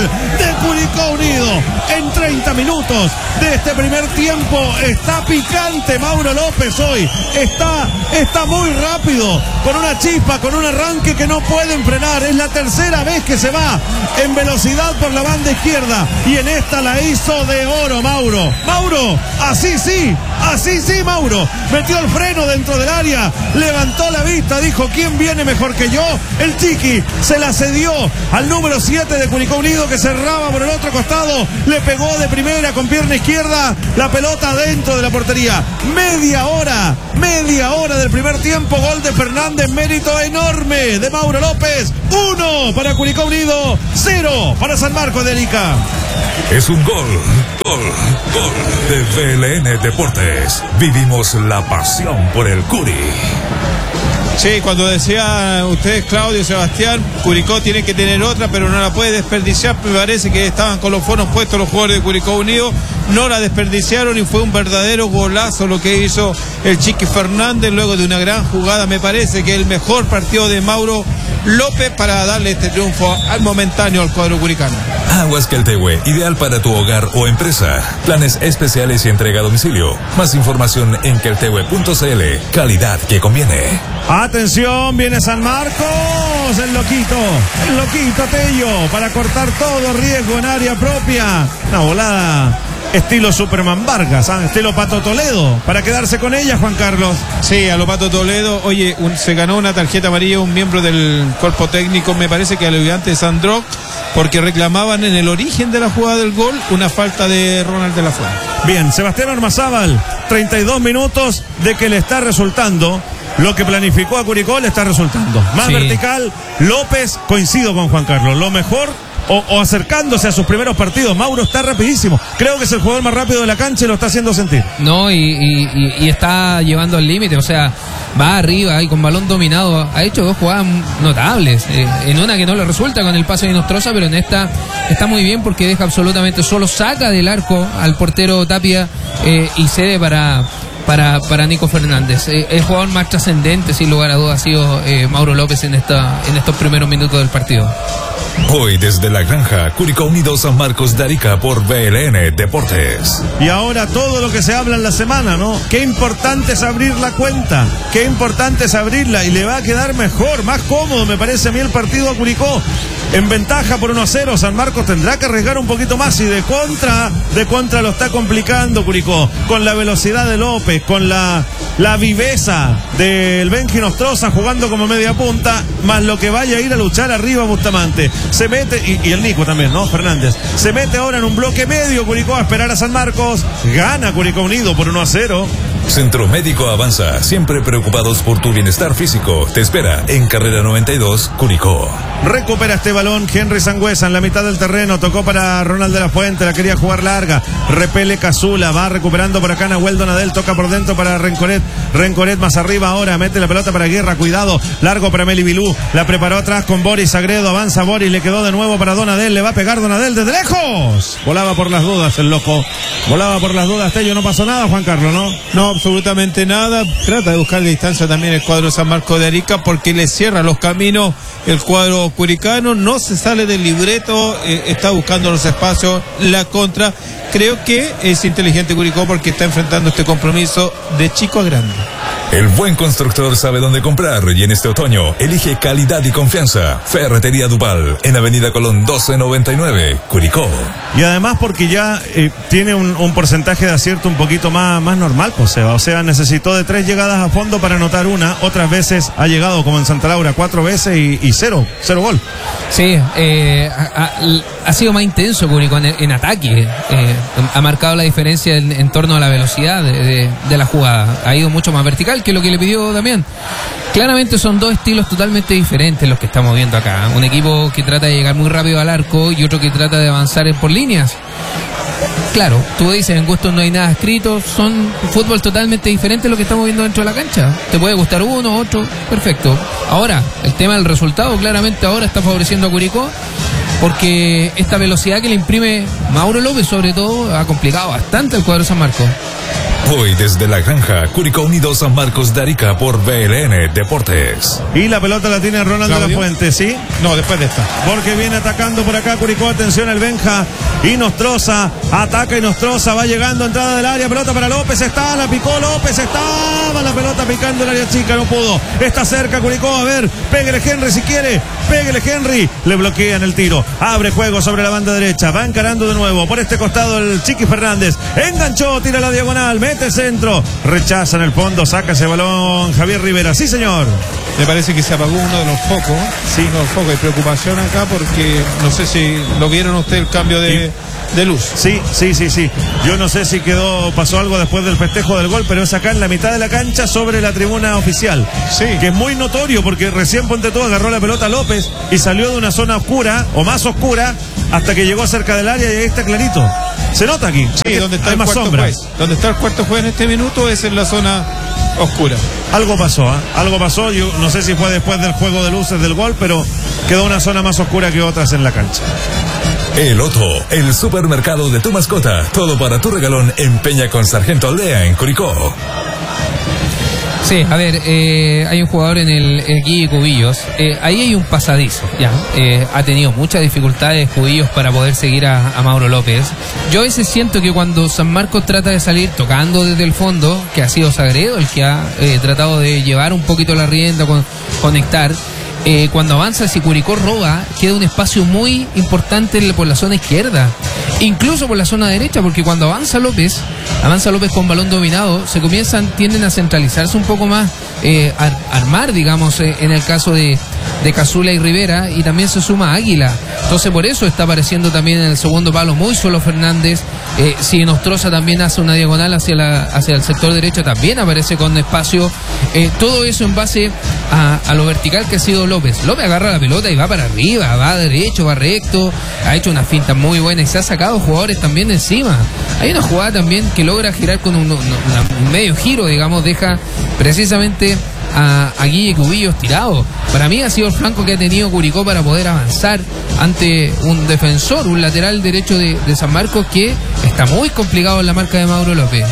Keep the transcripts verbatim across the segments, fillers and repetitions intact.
de Curicó Unido. En treinta minutos de este primer tiempo está picante Mauro López hoy. Está, está muy rápido, con una chispa, con un arranque que no pueden frenar. Es la tercera vez que se va en velocidad por la banda izquierda y en esta la hizo de oro Mauro. Mauro, así sí, así sí Mauro. Metió el freno dentro del área, levantó la vista, dijo: ¿quién viene mejor que yo? El Chiqui se la cedió al número siete de Curicó Unido, que cerraba por el otro costado, le pegó de primera con pierna izquierda, la pelota dentro de la portería. Media hora, media hora del primer tiempo, gol de Fernández, mérito enorme de Mauro López. Uno para Curicó Unido, cero para San Marcos de Arica. Es un gol, gol, gol de V L N Deportes. Vivimos la pasión por el Curi. Sí, cuando decía ustedes, Claudio y Sebastián, Curicó tiene que tener otra, pero no la puede desperdiciar. Me parece que estaban con los fonos puestos los jugadores de Curicó Unido, no la desperdiciaron y fue un verdadero golazo lo que hizo el Chiqui Fernández luego de una gran jugada. Me parece que el mejor partido de Mauro López para darle este triunfo al momentáneo al cuadro curicano. Aguas Queltehue, ideal para tu hogar o empresa. Planes especiales y entrega a domicilio. Más información en queltehue punto c l. Calidad que conviene. Atención, viene San Marcos, el loquito, el loquito Tello, para cortar todo riesgo en área propia. Una volada estilo Superman Vargas, ¿eh? Estilo Pato Toledo, para quedarse con ella, Juan Carlos. Sí, a lo Pato Toledo. Oye, un, se ganó una tarjeta amarilla un miembro del cuerpo técnico, me parece que al ayudante de Sandro, porque reclamaban en el origen de la jugada del gol una falta de Ronald de la Fuente. Bien, Sebastián Ormazábal, treinta y dos minutos de que le está resultando lo que planificó a Curicó, le está resultando. Más sí. Vertical, López, coincido con Juan Carlos, lo mejor o, o acercándose a sus primeros partidos. Mauro está rapidísimo, creo que es el jugador más rápido de la cancha y lo está haciendo sentir. No, y, y, y está llevando al límite, o sea, va arriba y con balón dominado, ha hecho dos jugadas notables, eh, en una que no le resulta con el pase de Nostroza, pero en esta está muy bien porque deja absolutamente solo, saca del arco al portero Tapia eh, y cede para... Para, para Nico Fernández. Eh, el jugador más trascendente, sin lugar a dudas, ha sido eh, Mauro López en esta en estos primeros minutos del partido. Hoy desde la granja, Curicó Unido San Marcos de Arica por V L N Deportes. Y ahora todo lo que se habla en la semana, ¿no? Qué importante es abrir la cuenta, qué importante es abrirla y le va a quedar mejor, más cómodo, me parece a mí, el partido a Curicó. En ventaja por uno a cero, San Marcos tendrá que arriesgar un poquito más y de contra, de contra lo está complicando Curicó, con la velocidad de López, con la, la viveza del Benji Nostroza jugando como media punta, más lo que vaya a ir a luchar arriba Bustamante. Se mete, y, y el Nico también, ¿no? Fernández. Se mete ahora en un bloque medio Curicó a esperar a San Marcos. Gana Curicó Unido por uno a cero. Centro Médico Avanza, siempre preocupados por tu bienestar físico. Te espera en Carrera noventa y dos, Curicó. Recupera este balón Henry Sangüesa en la mitad del terreno, tocó para Ronald de la Fuente, la quería jugar larga, repele Cazula, va recuperando por acá Nahuel Donadel, toca por dentro para Rencoret, Rencoret más arriba ahora, mete la pelota para Guerra, cuidado, largo para Meli Bilú, la preparó atrás con Boris Agredo, avanza Boris, le quedó de nuevo para Donadel, le va a pegar Donadel desde lejos, volaba por las dudas el loco, volaba por las dudas Tello, no pasó nada Juan Carlos, ¿no? No, absolutamente nada, trata de buscar distancia también el cuadro San Marcos de Arica porque le cierra los caminos el cuadro curicano, no se sale del libreto, eh, está buscando los espacios, la contra. Creo que es inteligente Curicó porque está enfrentando este compromiso de chico a grande. El buen constructor sabe dónde comprar y en este otoño elige calidad y confianza. Ferretería Duval, en Avenida Colón doce noventa y nueve, Curicó. Y además porque ya eh, tiene un, un porcentaje de acierto un poquito más, más normal, pues, Seba. O sea, necesitó de tres llegadas a fondo para anotar una. Otras veces ha llegado, como en Santa Laura, cuatro veces y, y cero, cero gol. Sí, eh, ha, ha sido más intenso Curicó en, en ataque. Eh, ha marcado la diferencia en, en torno a la velocidad de, de, de la jugada. Ha ido mucho más vertical que lo que le pidió Damián. Claramente son dos estilos totalmente diferentes los que estamos viendo acá. Un equipo que trata de llegar muy rápido al arco y otro que trata de avanzar por líneas. Claro, tú dices, en gustos no hay nada escrito, son fútbol totalmente diferente a lo que estamos viendo dentro de la cancha. Te puede gustar uno, otro, perfecto. Ahora, el tema del resultado claramente ahora está favoreciendo a Curicó, porque esta velocidad que le imprime Mauro López sobre todo ha complicado bastante el cuadro San Marcos. Hoy desde la granja, Curicó Unido San Marcos de Arica por B L N Deportes. Y la pelota la tiene Ronald de la Fuente, ¿sí? No, después de esta. Porque viene atacando por acá Curicó, atención el Benja. Y Nostroza, ataca y Nostroza, va llegando, entrada del área, pelota para López, está, la picó López, estaba la pelota picando el área chica, no pudo. Está cerca Curicó, a ver, pégale Henry si quiere, pégale Henry. Le bloquean el tiro, abre juego sobre la banda derecha, va encarando de nuevo por este costado el Chiqui Fernández. Enganchó, tira la diagonal, mete centro, rechaza en el fondo, saca ese balón Javier Rivera, sí señor. Me parece que se apagó uno de los focos, sí, uno de los focos de preocupación acá porque no sé si lo vieron usted el cambio de, de luz. Sí, sí, sí, sí. Yo no sé si quedó, pasó algo después del festejo del gol, pero es acá en la mitad de la cancha sobre la tribuna oficial. Sí. Que es muy notorio porque recién Ponte Todo agarró la pelota López y salió de una zona oscura o más oscura hasta que llegó cerca del área y ahí está clarito. Se nota aquí. Sí, donde está hay el más cuarto sombras. juez. Donde está el cuarto juez en este minuto es en la zona oscura. Algo pasó, ¿eh? Algo pasó. Yo no sé si fue después del juego de luces del gol, pero quedó una zona más oscura que otras en la cancha. El Otto, el supermercado de tu mascota. Todo para tu regalón en Peña con Sargento Aldea en Curicó. Sí, a ver, eh, hay un jugador en el, el Guille Cubillos, eh, ahí hay un pasadizo, ya, eh, ha tenido muchas dificultades Cubillos para poder seguir a, a Mauro López. Yo a veces siento que cuando San Marcos trata de salir tocando desde el fondo, que ha sido Sagredo el que ha eh, tratado de llevar un poquito la rienda, con, conectar, eh, cuando avanza, si Curicó roba, queda un espacio muy importante por la zona izquierda, incluso por la zona derecha, porque cuando avanza López, avanza López con balón dominado, se comienzan, tienden a centralizarse un poco más, eh, ar, armar, digamos, eh, en el caso de, de Cazula y Rivera, y también se suma Águila. Entonces por eso está apareciendo también en el segundo palo muy solo Fernández. Eh, si Nostroza también hace una diagonal hacia, la, hacia el sector derecho, también aparece con espacio. Eh, todo eso en base a, a lo vertical que ha sido López. López agarra la pelota y va para arriba, va derecho, va recto, ha hecho una finta muy buena y se ha sacado jugadores también de encima. Hay una jugada también que logra girar con un, un, un medio giro, digamos, deja precisamente a, a Guille Cubillos tirado. Para mí ha sido el flanco que ha tenido Curicó para poder avanzar ante un defensor, un lateral derecho de, de San Marcos que está muy complicado en la marca de Mauro López.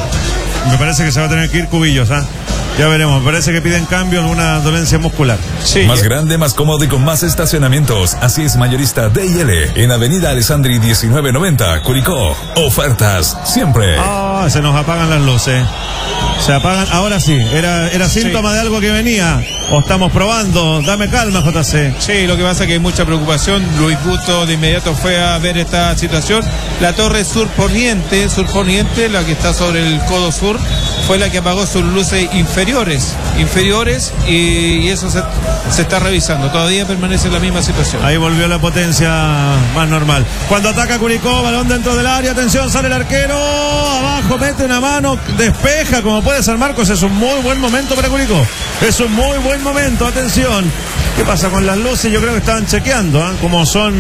Me parece que se va a tener que ir Cubillos, ¿ah? ¿eh? Ya veremos, me parece que piden cambio en una dolencia muscular. Sí. Más grande, más cómodo y con más estacionamientos. Así es Mayorista D y L en Avenida Alessandri diecinueve noventa, Curicó. Ofertas siempre. Ah, se nos apagan las luces. Se apagan, ahora sí. Era, era síntoma sí. de algo que venía. O estamos probando. Dame calma, J C. Sí, lo que pasa es que hay mucha preocupación. Luis Busto de inmediato fue a ver esta situación. La torre sur poniente, sur poniente, la que está sobre el codo sur, fue la que apagó sus luces inferiores, inferiores y, y eso se, se está revisando. Todavía permanece en la misma situación. Ahí volvió la potencia más normal. Cuando ataca Curicó, balón dentro del área, atención, sale el arquero, abajo, mete una mano, despeja como puede San Marcos. Es un muy buen momento para Curicó. Es un muy buen momento, atención. ¿Qué pasa con las luces? Yo creo que estaban chequeando, ¿eh? Como son,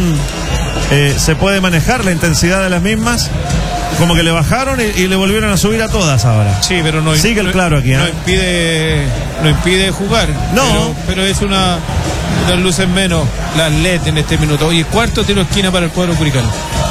eh, se puede manejar la intensidad de las mismas. Como que le bajaron y, y le volvieron a subir a todas ahora. Sí, pero no sigue el claro aquí, ¿eh? No impide, no impide jugar. No. Pero, pero es una, unas luces menos, las L E D en este minuto. Oye, cuarto tiro de esquina para el cuadro curicano.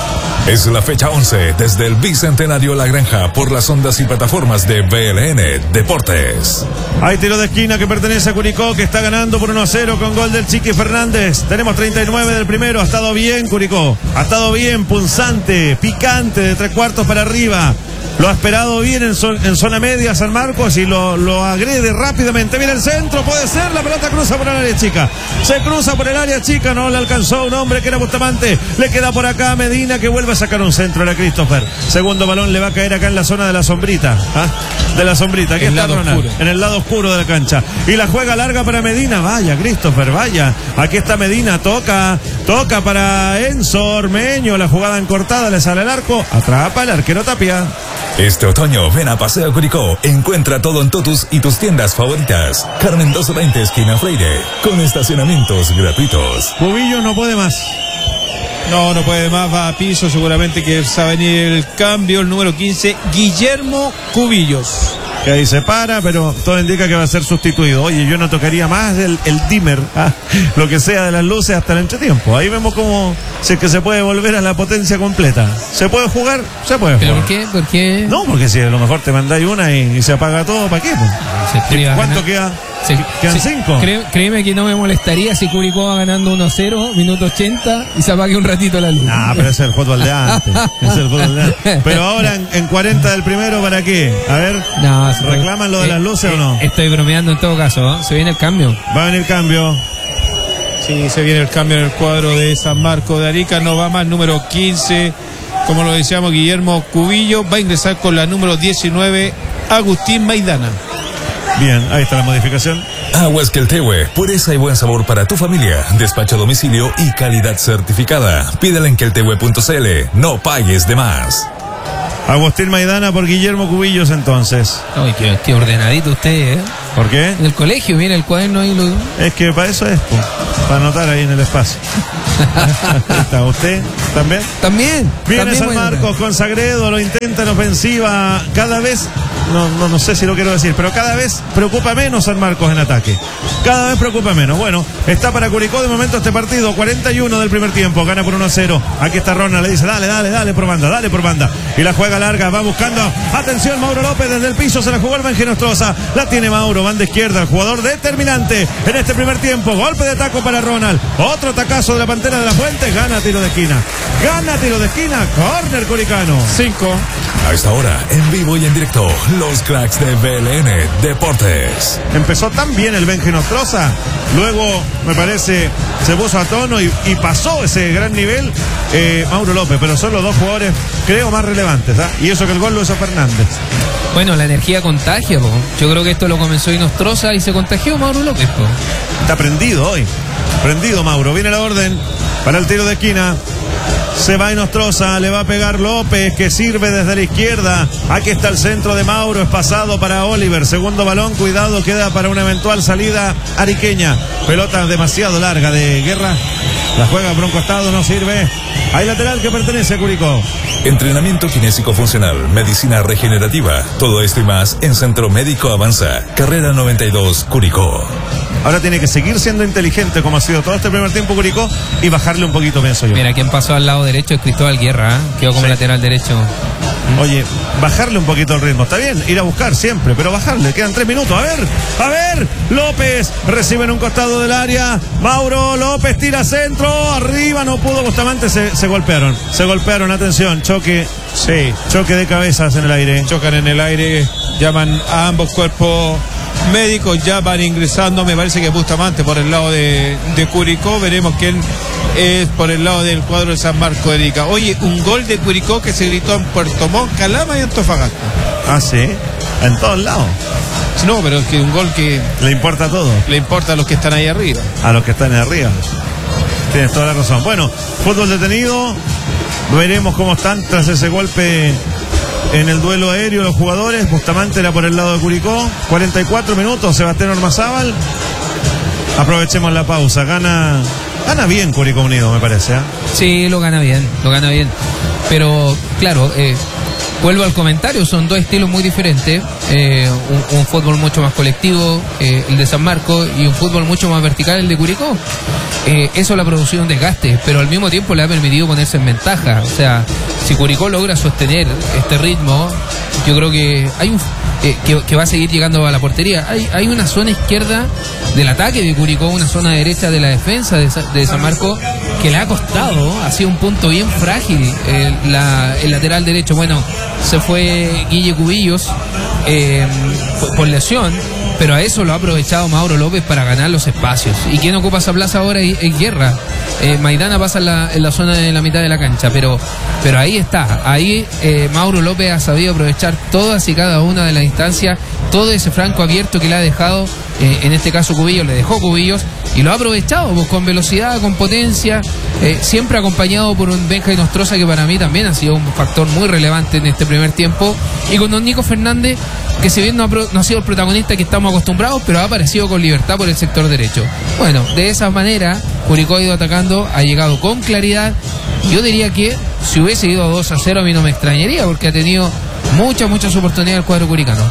Es la fecha once desde el Bicentenario La Granja por las ondas y plataformas de B L N Deportes. Hay tiro de esquina que pertenece a Curicó, que está ganando por uno a cero con gol del Chiqui Fernández. Tenemos treinta y nueve del primero. Ha estado bien Curicó. Ha estado bien, punzante, picante, de tres cuartos para arriba. Lo ha esperado bien en, zo en zona media San Marcos y lo, lo agrede rápidamente. Viene el centro, puede ser, la pelota cruza por el área chica. Se cruza por el área chica, no le alcanzó un hombre que era Bustamante. Le queda por acá a Medina, que vuelve a sacar un centro, era Christopher. Segundo balón le va a caer acá en la zona de la sombrita. ¿Ah? De la sombrita, aquí está Ronald, en el lado oscuro de la cancha. Y la juega larga para Medina, vaya Christopher, vaya. Aquí está Medina, toca, toca para Enzo Ormeño. La jugada encortada, le sale al arco, atrapa el arquero Tapia. Este otoño ven a Paseo Curicó, encuentra todo en Totus y tus tiendas favoritas. Carmen dos veinte esquina Freire, con estacionamientos gratuitos. Cubillos no puede más. No, no puede más, va a piso, seguramente que va a venir el cambio, el número quince, Guillermo Cubillos. que ahí se para, pero todo indica que va a ser sustituido. Oye, yo no tocaría más el, el dimmer, ¿ah? Lo que sea de las luces hasta el entretiempo. Ahí vemos cómo si es que se puede volver a la potencia completa. ¿Se puede jugar? Se puede ¿Pero jugar. por qué? ¿Por qué? No, porque si a lo mejor te mandáis una y, y se apaga todo, ¿para qué? Se ¿Cuánto queda? Se, Quedan se, cinco. Cré, créeme que no me molestaría si Curicó va ganando uno cero, minuto ochenta, y se apague un ratito la luz. Ah, pero ese es el fútbol de antes. Es el fútbol de antes. Pero ahora en, en cuarenta del primero, ¿para qué? A ver, no, ¿reclaman lo de eh, las luces eh, o no? Estoy bromeando en todo caso, ¿eh? Se viene el cambio. Va a venir cambio. Sí, se viene el cambio en el cuadro de San Marcos de Arica. No va más número quince. Como lo decíamos, Guillermo Cubillo va a ingresar con la número diecinueve, Agustín Maidana. Bien, ahí está la modificación. Aguas Queltehue, pureza y buen sabor para tu familia. Despacho a domicilio y calidad certificada. Pídela en queltehue punto c l. No pagues de más. Agustín Maidana por Guillermo Cubillos entonces. Ay, qué, qué ordenadito usted, ¿eh? ¿Por qué? En el colegio, mira el cuaderno ahí. Lo... Es que para eso es, pues, para anotar ahí en el espacio. Ahí está, ¿usted también? También. Viene también San Marcos con Sagredo, lo intenta en ofensiva, cada vez, no, no, no sé si lo quiero decir, pero cada vez preocupa menos San Marcos en ataque. Cada vez preocupa menos. Bueno, está para Curicó de momento este partido, cuarenta y uno del primer tiempo, gana por uno a cero. Aquí está Ronald, le dice, dale, dale, dale por banda, dale por banda. Y la juega larga, va buscando, atención, Mauro López desde el piso, se la jugó el Bengenostroza, la tiene Mauro, banda izquierda, el jugador determinante en este primer tiempo, golpe de taco para Ronald, otro tacazo de la Pantera de la Fuente, gana tiro de esquina, gana tiro de esquina, córner curicano. cinco. A esta hora, en vivo y en directo, los cracks de B L N Deportes. Empezó tan bien el Bengenostroza, luego me parece se puso a tono y, y pasó ese gran nivel eh, Mauro López, pero son los dos jugadores creo más relevantes, ¿ah? Y eso que el gol lo hizo Fernández. Bueno, la energía contagia, po. Yo creo que esto lo comenzó Inostroza y se contagió Mauro López, po. Está prendido hoy, prendido Mauro, viene la orden para el tiro de esquina. Se va Inostroza, le va a pegar López, que sirve desde la izquierda. Aquí está el centro de Mauro, es pasado para Oliver. Segundo balón, cuidado, queda para una eventual salida ariqueña. Pelota demasiado larga de Guerra. La juega por un costado, no sirve. Hay lateral que pertenece a Curicó. Entrenamiento kinésico funcional, medicina regenerativa. Todo esto y más en Centro Médico Avanza. Carrera noventa y dos, Curicó. Ahora tiene que seguir siendo inteligente como ha sido todo este primer tiempo Curicó y bajarle un poquito, pienso yo. Mira, quien pasó al lado derecho es Cristóbal Guerra, ¿eh? Quedó como Sí. lateral derecho. Oye, bajarle un poquito el ritmo. Está bien, ir a buscar siempre, pero bajarle. Quedan tres minutos. A ver, a ver. López recibe en un costado del área. Mauro López tira centro. Arriba no pudo. Bustamante se, se golpearon. Se golpearon. Atención, choque. Sí. Choque de cabezas en el aire. Chocan en el aire, llaman a ambos cuerpos médicos, ya van ingresando. Me parece que Bustamante por el lado de, de Curicó. Veremos quién es por el lado del cuadro de San Marcos de Arica. Oye, un gol de Curicó que se gritó en Puerto Montt, Calama y Antofagasta. Ah, sí. En todos lados. No, pero es que un gol que Le importa todo. le importa a los que están ahí arriba. A los que están ahí arriba. Tienes toda la razón. Bueno, fútbol detenido. Veremos cómo están tras ese golpe en el duelo aéreo los jugadores. Bustamante era por el lado de Curicó. cuarenta y cuatro minutos, Sebastián Ormazábal. Aprovechemos la pausa. Gana gana bien Curicó Unido, me parece, ¿eh? Sí, lo gana bien, lo gana bien. Pero, claro, eh, vuelvo al comentario, son dos estilos muy diferentes. Eh, un, un fútbol mucho más colectivo, eh, el de San Marcos, y un fútbol mucho más vertical, el de Curicó. Eh, eso le ha producido un desgaste, pero al mismo tiempo le ha permitido ponerse en ventaja. O sea, si Curicó logra sostener este ritmo, yo creo que hay un eh, que, que va a seguir llegando a la portería. Hay, hay una zona izquierda del ataque de Curicó, una zona derecha de la defensa de, de San Marcos que le ha costado, ha sido un punto bien frágil. Eh, la, el lateral derecho, bueno, se fue Guille Cubillos eh, por, por lesión, pero a eso lo ha aprovechado Mauro López para ganar los espacios. ¿Y quién ocupa esa plaza ahora? Es Guerra. Eh, Maidana pasa en la, en la zona de la mitad de la cancha, pero, pero ahí está. Ahí eh, Mauro López ha sabido aprovechar todas y cada una de las instancias, todo ese franco abierto que le ha dejado, eh, en este caso Cubillos, le dejó Cubillos, y lo ha aprovechado pues, con velocidad, con potencia, eh, siempre acompañado por un Benja Inostroza que para mí también ha sido un factor muy relevante en este primer tiempo, y con don Nico Fernández, que si bien no ha, pro, no ha sido el protagonista que estamos acostumbrados, pero ha aparecido con libertad por el sector derecho. Bueno, de esa manera Curicó ha ido atacando, ha llegado con claridad. Yo diría que si hubiese ido dos a cero a mí no me extrañaría, porque ha tenido muchas, muchas oportunidades el cuadro curicano.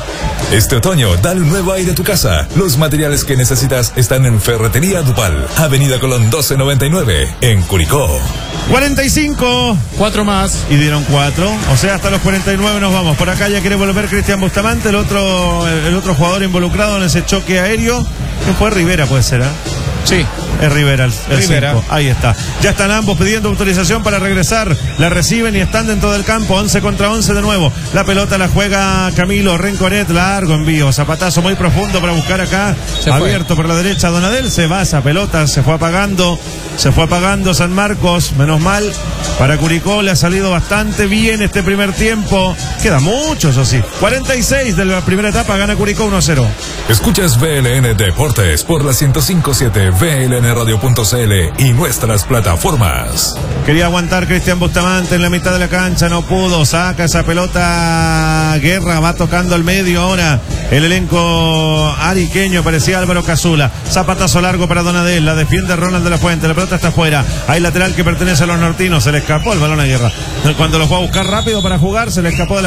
Este otoño, dale un nuevo aire a tu casa. Los materiales que necesitas están en Ferretería Dupal, Avenida Colón doce noventa y nueve, en Curicó. cuarenta y cinco. Cuatro más. Y dieron cuatro. O sea, hasta los cuarenta y nueve nos vamos. Por acá ya quiere volver Cristian Bustamante, el otro, el otro jugador involucrado en ese choque aéreo. Que fue Rivera, puede ser, ¿eh? Sí. Es Rivera, el, el Rivera. cinco. Ahí está. Ya están ambos pidiendo autorización para regresar. La reciben y están dentro del campo. once contra once de nuevo. La pelota la juega Camilo Rencoret. Largo envío. Zapatazo muy profundo para buscar acá. Se Abierto fue. por la derecha. Donadel se va esa pelota. Se fue apagando. Se fue apagando San Marcos. Menos mal. Para Curicó le ha salido bastante bien este primer tiempo. Queda mucho, eso sí. cuarenta y seis de la primera etapa. Gana Curicó uno a cero. Escuchas V L N Deportes por la ciento cinco punto siete, V L N radio punto c l y nuestras plataformas. Quería aguantar Cristian Bustamante en la mitad de la cancha, no pudo, saca esa pelota Guerra, va tocando al medio ahora el elenco ariqueño, parecía Álvaro Cazula. Zapatazo largo para Donadel, la defiende Ronald de la Fuente, la pelota está afuera, hay lateral que pertenece a los nortinos, se le escapó el balón a Guerra. Cuando lo fue a buscar rápido para jugar, se le escapó de la